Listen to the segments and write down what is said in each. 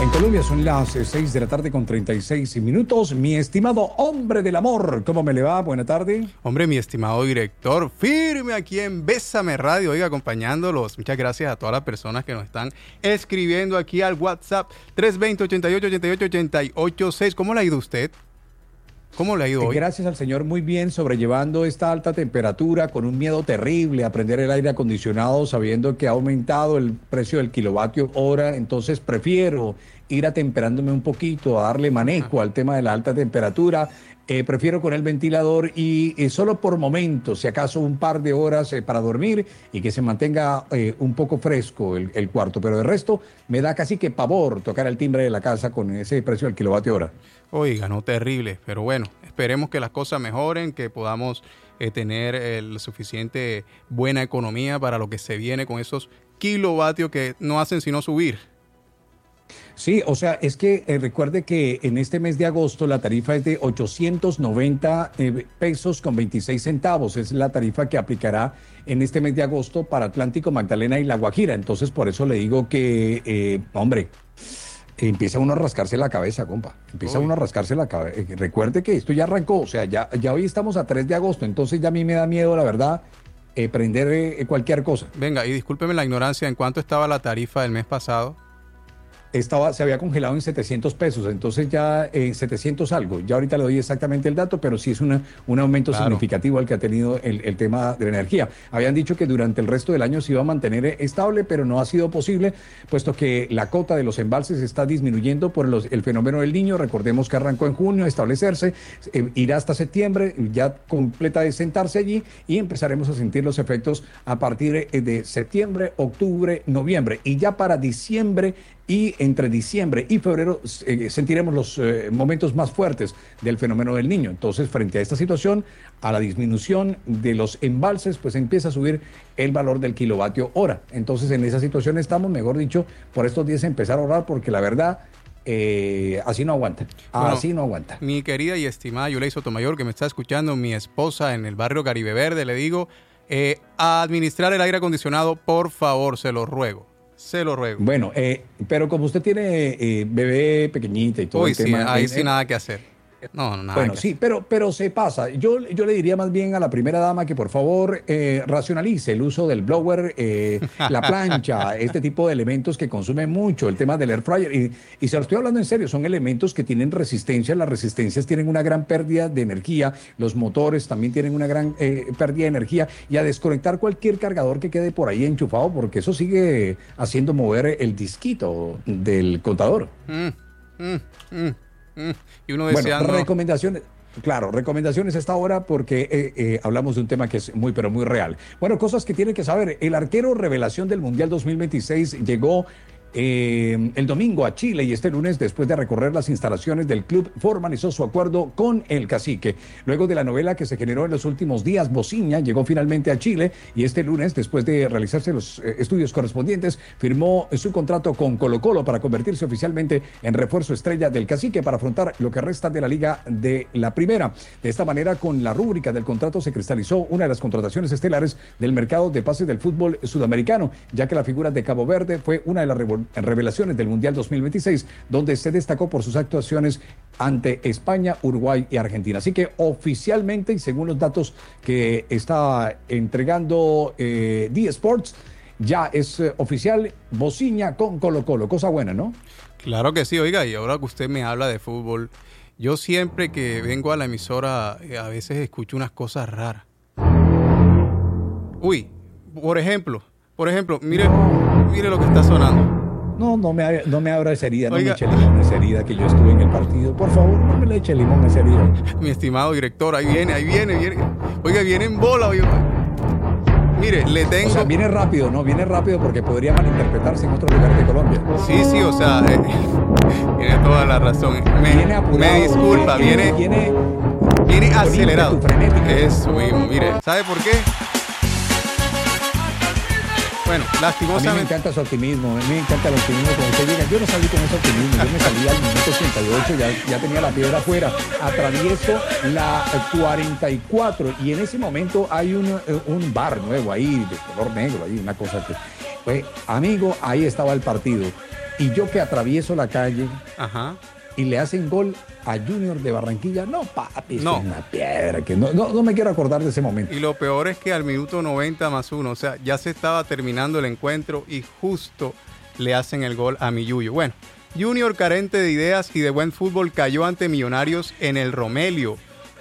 En Colombia son las 6 de la tarde con 36 minutos. Mi estimado hombre del amor, ¿cómo me le va? Buena tarde. Hombre, mi estimado director, firme aquí en Bésame Radio, oiga, acompañándolos. Muchas gracias a todas las personas que nos están escribiendo aquí al WhatsApp 320-88-88-88-6. ¿Cómo le ha ido usted? ¿Cómo le ha ido hoy? Gracias al Señor, muy bien, sobrellevando esta alta temperatura con un miedo terrible a prender el aire acondicionado, sabiendo que ha aumentado el precio del kilovatio hora. Entonces prefiero ir atemperándome un poquito, a darle manejo al tema de la alta temperatura. Prefiero con el ventilador y solo por momentos, si acaso un par de horas para dormir y que se mantenga un poco fresco el cuarto. Pero de resto me da casi que pavor tocar el timbre de la casa con ese precio del kilovatio hora. Oiga, no, terrible, pero bueno, esperemos que las cosas mejoren, que podamos tener el suficiente buena economía para lo que se viene con esos kilovatios que no hacen sino subir. Sí, o sea, es que recuerde que en este mes de agosto la tarifa es de 890 pesos con 26 centavos. Es la tarifa que aplicará en este mes de agosto para Atlántico, Magdalena y La Guajira. Entonces, por eso le digo que, hombre, empieza uno a rascarse la cabeza, compa. Empieza uno a rascarse la cabeza. Recuerde que esto ya arrancó, o sea, ya hoy estamos a 3 de agosto, entonces ya a mí me da miedo, la verdad, prender cualquier cosa. Venga, y discúlpeme la ignorancia, ¿en cuánto estaba la tarifa del mes pasado? Se había congelado en 700 pesos, entonces ya 700 algo. Ya ahorita le doy exactamente el dato, pero sí es un aumento significativo al que ha tenido el tema de la energía. Habían dicho que durante el resto del año se iba a mantener estable, pero no ha sido posible, puesto que la cota de los embalses está disminuyendo por el fenómeno del Niño. Recordemos que arrancó en junio a establecerse, irá hasta septiembre, ya completa de sentarse allí, y empezaremos a sentir los efectos a partir de septiembre, octubre, noviembre. Y ya para diciembre y entre diciembre y febrero sentiremos los momentos más fuertes del fenómeno del Niño. Entonces, frente a esta situación, a la disminución de los embalses, pues empieza a subir el valor del kilovatio hora. Entonces, en esa situación estamos, mejor dicho, por estos días empezar a ahorrar, porque la verdad, así no aguanta. Así no aguanta. Mi querida y estimada Yulei Sotomayor, que me está escuchando, mi esposa en el barrio Caribe Verde, le digo, a administrar el aire acondicionado, por favor, se lo ruego. Se lo ruego. Bueno, pero como usted tiene bebé pequeñita y todo el tema... Ahí sí nada que hacer. No, nada. Bueno, sí, pero se pasa. Yo le diría más bien a la primera dama que por favor racionalice el uso del blower, la plancha, este tipo de elementos que consumen mucho, el tema del air fryer. Y se lo estoy hablando en serio, son elementos que tienen resistencia. Las resistencias tienen una gran pérdida de energía. Los motores también tienen una gran pérdida de energía. Y a desconectar cualquier cargador que quede por ahí enchufado, porque eso sigue haciendo mover el disquito del contador. Y uno deseando... Bueno, recomendaciones a esta hora, porque hablamos de un tema que es muy, pero muy real. Bueno, cosas que tienen que saber. El arquero revelación del Mundial 2026 llegó el domingo a Chile, y este lunes, después de recorrer las instalaciones del club, formalizó su acuerdo con el Cacique. Luego de la novela que se generó en los últimos días, Bociña llegó finalmente a Chile, y este lunes, después de realizarse los estudios correspondientes, firmó su contrato con Colo-Colo para convertirse oficialmente en refuerzo estrella del Cacique para afrontar lo que resta de la Liga de la Primera. De esta manera, con la rúbrica del contrato se cristalizó una de las contrataciones estelares del mercado de pases del fútbol sudamericano, ya que la figura de Cabo Verde fue una de las revelaciones del Mundial 2026, donde se destacó por sus actuaciones ante España, Uruguay y Argentina. Así que oficialmente, y según los datos que está entregando D-Sports, ya es oficial Bociña con Colo-Colo. Cosa buena, ¿no? Claro que sí, oiga, y ahora que usted me habla de fútbol, yo siempre que vengo a la emisora a veces escucho unas cosas raras. Uy, por ejemplo, mire lo que está sonando. No me abra esa herida, oiga, no me eche limón a esa herida, que yo estuve en el partido. Por favor, no me le eche limón a esa herida. Mi estimado director, ahí viene. Oiga, viene en bola, oiga. Mire, le tengo... O sea, viene rápido, ¿no? Viene rápido porque podría malinterpretarse en otro lugar de Colombia. Sí, o sea, tiene toda la razón. Viene apurado. Me disculpa, viene acelerado. Eso mismo, mire, ¿sabe por qué? Bueno, lastimosamente... A mí me encanta su optimismo, cuando usted llega. Yo no salí con ese optimismo, yo me salí al minuto 88, ya tenía la piedra afuera, atravieso la 44, y en ese momento hay un bar nuevo ahí, de color negro, ahí una cosa que... Pues, amigo, ahí estaba el partido. y yo que atravieso la calle Ajá. y le hacen gol a Junior de Barranquilla, no, papi, No. es una piedra, que no me quiero acordar de ese momento. Y lo peor es que al minuto 90 más 1, o sea, ya se estaba terminando el encuentro y justo le hacen el gol a mi Yuyo. Bueno, Junior, carente de ideas y de buen fútbol, cayó ante Millonarios en el Romelio.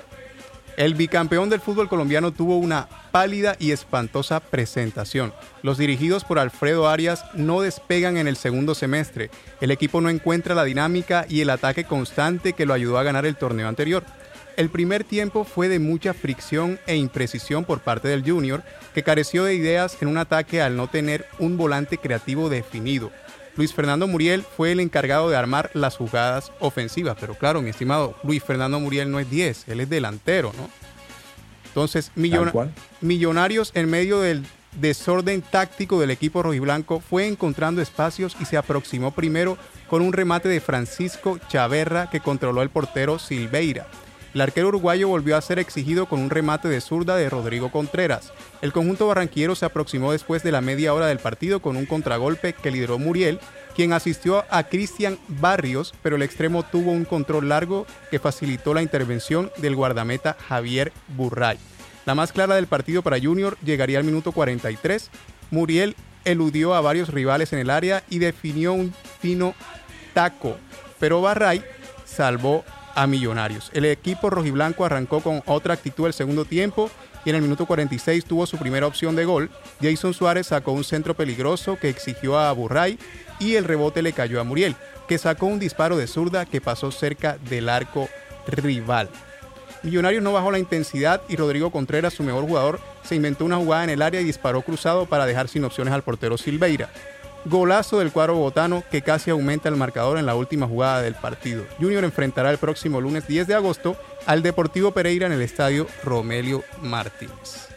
El bicampeón del fútbol colombiano tuvo una pálida y espantosa presentación. Los dirigidos por Alfredo Arias no despegan en el segundo semestre. El equipo no encuentra la dinámica y el ataque constante que lo ayudó a ganar el torneo anterior. El primer tiempo fue de mucha fricción e imprecisión por parte del Junior, que careció de ideas en un ataque al no tener un volante creativo definido. Luis Fernando Muriel fue el encargado de armar las jugadas ofensivas, pero claro, mi estimado, Luis Fernando Muriel no es 10, él es delantero, ¿no? Entonces, Millonarios, en medio del desorden táctico del equipo rojiblanco, fue encontrando espacios y se aproximó primero con un remate de Francisco Chaverra que controló el portero Silveira. El arquero uruguayo volvió a ser exigido con un remate de zurda de Rodrigo Contreras. El conjunto barranquillero se aproximó después de la media hora del partido con un contragolpe que lideró Muriel, quien asistió a Cristian Barrios, pero el extremo tuvo un control largo que facilitó la intervención del guardameta Javier Burray. La más clara del partido para Junior llegaría al minuto 43. Muriel eludió a varios rivales en el área y definió un fino taco, pero Burray salvó a Millonarios. El equipo rojiblanco arrancó con otra actitud el segundo tiempo y en el minuto 46 tuvo su primera opción de gol. Jason Suárez sacó un centro peligroso que exigió a Burray y el rebote le cayó a Muriel, que sacó un disparo de zurda que pasó cerca del arco rival. Millonarios no bajó la intensidad y Rodrigo Contreras, su mejor jugador, se inventó una jugada en el área y disparó cruzado para dejar sin opciones al portero Silveira. Golazo del cuadro bogotano que casi aumenta el marcador en la última jugada del partido. Junior enfrentará el próximo lunes 10 de agosto al Deportivo Pereira en el estadio Romelio Martínez.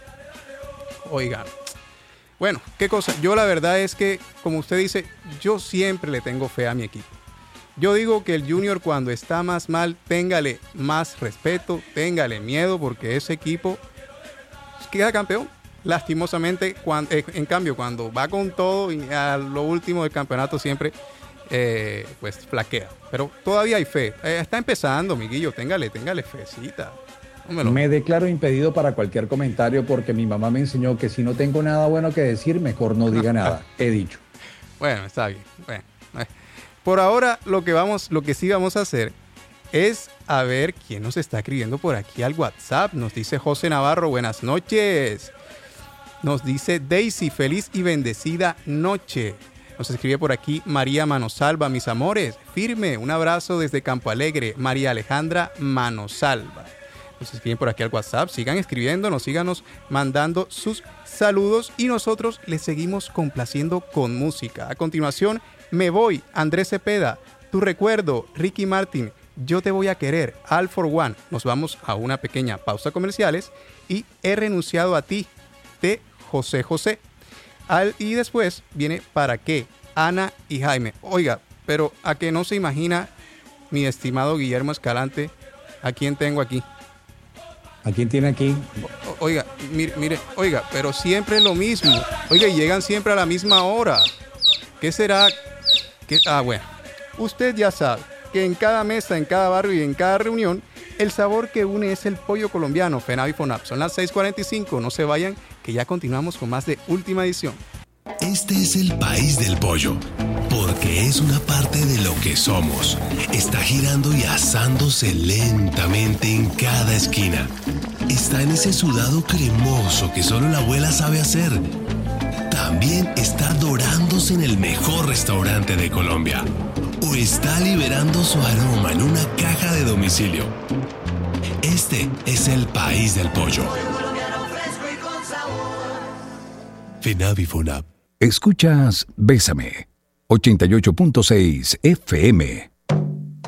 Oigan, bueno, qué cosa. Yo la verdad es que, como usted dice, yo siempre le tengo fe a mi equipo. Yo digo que el Junior cuando está más mal, téngale más respeto, téngale miedo, porque ese equipo queda campeón. Lastimosamente, en cambio, cuando va con todo y a lo último del campeonato siempre pues flaquea. Pero todavía hay fe. Está empezando, Miguillo, téngale fecita. Me declaro impedido para cualquier comentario porque mi mamá me enseñó que si no tengo nada bueno que decir, mejor no diga nada. He dicho. Bueno, está bien. Bueno, por ahora lo que sí vamos a hacer es a ver quién nos está escribiendo por aquí al WhatsApp. Nos dice José Navarro, buenas noches. Nos dice Daisy, feliz y bendecida noche. Nos escribe por aquí María Manosalva, mis amores, firme, un abrazo desde Campo Alegre, María Alejandra Manosalva. Nos escriben por aquí al WhatsApp, sigan escribiéndonos, síganos mandando sus saludos y nosotros les seguimos complaciendo con música. A continuación, Me Voy, Andrés Cepeda, Tu Recuerdo, Ricky Martin, Yo Te Voy a Querer, All for One. Nos vamos a una pequeña pausa comerciales y He Renunciado a Ti, de José José. Y después viene ¿Para qué? Ana y Jaime. Oiga, pero a que no se imagina, mi estimado Guillermo Escalante, ¿a quién tengo aquí? ¿A quién tiene aquí? Oiga, mire, oiga, pero siempre es lo mismo. Oiga, y llegan siempre a la misma hora. ¿Qué será? Bueno, usted ya sabe que en cada mesa, en cada barrio y en cada reunión, el sabor que une es el pollo colombiano, FENAVI FONAP. Son las 6:45, no se vayan, que ya continuamos con más de Última Edición. Este es el país del pollo, porque es una parte de lo que somos. Está girando y asándose lentamente en cada esquina. Está en ese sudado cremoso que solo la abuela sabe hacer. También está dorándose en el mejor restaurante de Colombia. O está liberando su aroma en una caja de domicilio. Este es el país del pollo. FENAVI FONAP. Escuchas Bésame, 88.6 FM.